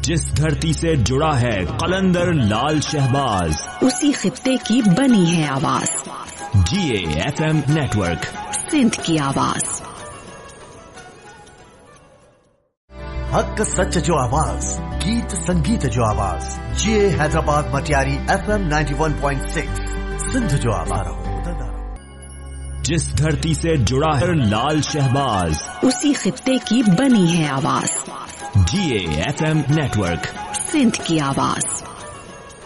जिस धरती से जुड़ा है कलंदर लाल शहबाज, उसी खित्ते की बनी है आवाज। GAFM नेटवर्क, सिंध की आवाज। हक सच जो आवाज, गीत संगीत जो आवाज। GA हैदराबाद मटियारी FM 91.6 सिंध जो आवाज। जिस धरती से जुड़ा है लाल शहबाज, उसी खित्ते की बनी है आवाज। GAFM नेटवर्क, सिंध की आवाज।